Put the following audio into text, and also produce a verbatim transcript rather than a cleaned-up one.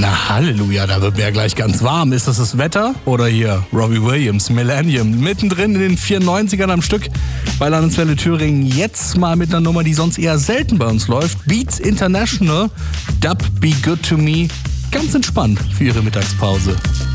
Na Halleluja, da wird mir ja gleich ganz warm. Ist das das Wetter? Oder hier Robbie Williams, Millennium, mittendrin in den vierundneunzigern am Stück bei Landeswelle Thüringen. Jetzt mal mit einer Nummer, die sonst eher selten bei uns läuft. Beats International, Dub Be Good To Me. Ganz entspannt für Ihre Mittagspause.